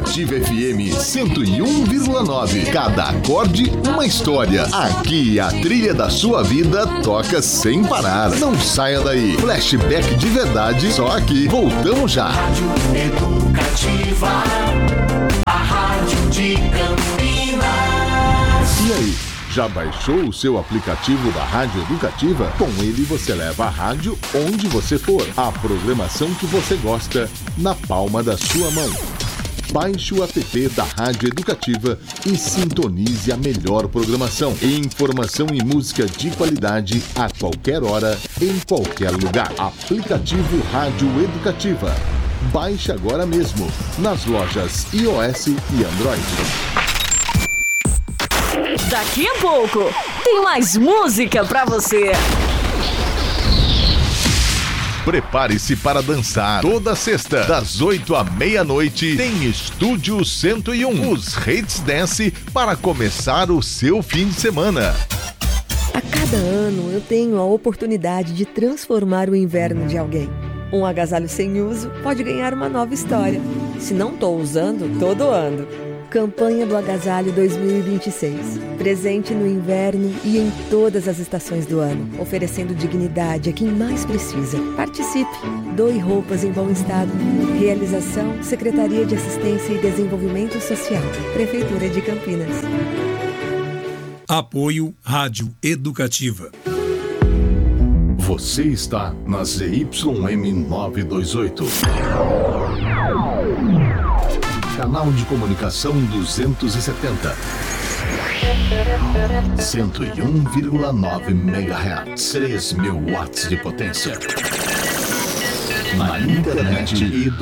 Educativa FM 101,9. Cada acorde, uma história. Aqui a trilha da sua vida toca sem parar. Não saia daí. Flashback de verdade, só aqui. Voltamos já. Rádio Educativa, a rádio de Campinas. E aí? Já baixou o seu aplicativo da Rádio Educativa? Com ele você leva a rádio onde você for. A programação que você gosta na palma da sua mão. Baixe o app da Rádio Educativa e sintonize a melhor programação. Informação e música de qualidade a qualquer hora, em qualquer lugar. Aplicativo Rádio Educativa. Baixe agora mesmo nas lojas iOS e Android. Daqui a pouco tem mais música pra você. Prepare-se para dançar. Toda sexta, das 8 à meia-noite, tem Estúdio 101. Os Hits Dance para começar o seu fim de semana. A cada ano eu tenho a oportunidade de transformar o inverno de alguém. Um agasalho sem uso pode ganhar uma nova história. Se não estou usando, tô doando. Campanha do Agasalho 2026. Presente no inverno e em todas as estações do ano, oferecendo dignidade a quem mais precisa. Participe. Doe roupas em bom estado. Realização: Secretaria de Assistência e Desenvolvimento Social. Prefeitura de Campinas. Apoio Rádio Educativa. Você está na ZYM 928. Canal de comunicação 270. 101,9 MHz. 3.000 watts de potência. Na internet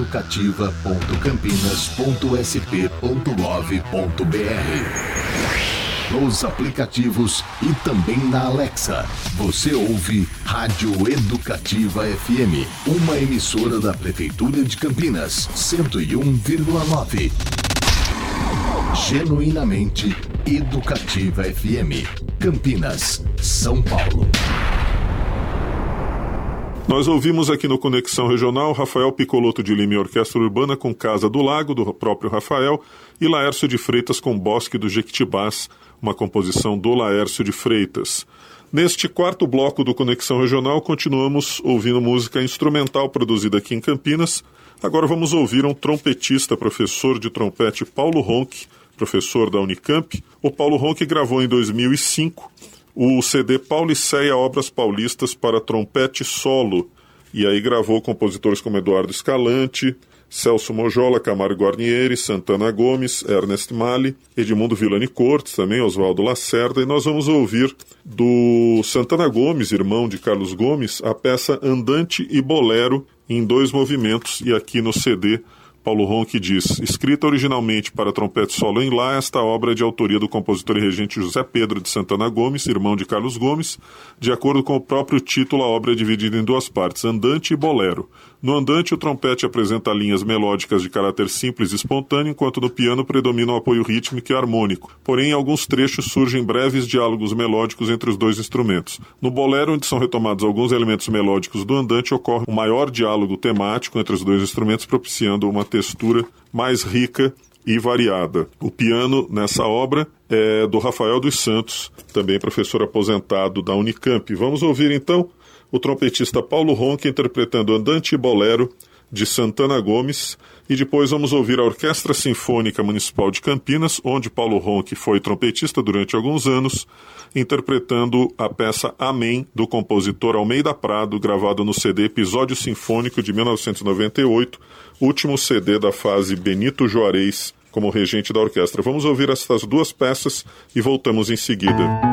educativa.campinas.sp.gov.br. Nos aplicativos e também na Alexa. Você ouve Rádio Educativa FM, uma emissora da Prefeitura de Campinas, 101,9. Genuinamente Educativa FM, Campinas, São Paulo. Nós ouvimos aqui no Conexão Regional Rafael Piccolotto de Lima e Orquestra Urbana com Casa do Lago, do próprio Rafael, e Laércio de Freitas com Bosque dos Jequitibás, uma composição do Laércio de Freitas. Neste quarto bloco do Conexão Regional, continuamos ouvindo música instrumental produzida aqui em Campinas. Agora vamos ouvir um trompetista, professor de trompete, Paulo Ronck, professor da Unicamp. O Paulo Ronck gravou em 2005 o CD Pauliceia Obras Paulistas para trompete solo, e aí gravou compositores como Eduardo Escalante, Celso Mojola, Camargo Guarnieri, Santana Gomes, Ernest Mali, Edmundo Villani Cortes, também Oswaldo Lacerda, e nós vamos ouvir do Santana Gomes, irmão de Carlos Gomes, a peça Andante e Bolero em 2 movimentos, e aqui no CD Paulo Ronck diz: escrita originalmente para trompete solo em Lá, esta obra é de autoria do compositor e regente José Pedro de Santana Gomes, irmão de Carlos Gomes. De acordo com o próprio título, a obra é dividida em 2 partes, Andante e Bolero. No andante, o trompete apresenta linhas melódicas de caráter simples e espontâneo, enquanto no piano predomina o apoio rítmico e harmônico. Porém, em alguns trechos surgem breves diálogos melódicos entre os 2 instrumentos. No bolero, onde são retomados alguns elementos melódicos do andante, ocorre um maior diálogo temático entre os 2 instrumentos, propiciando uma textura mais rica e variada. O piano nessa obra é do Rafael dos Santos, também professor aposentado da Unicamp. Vamos ouvir então o trompetista Paulo Ronck interpretando Andante e Bolero de Santana Gomes, e depois vamos ouvir a Orquestra Sinfônica Municipal de Campinas, onde Paulo Ronck foi trompetista durante alguns anos, interpretando a peça Amém, do compositor Almeida Prado, gravado no CD Episódio Sinfônico de 1998, último CD da fase Benito Juarez como regente da orquestra. Vamos ouvir essas 2 peças e voltamos em seguida.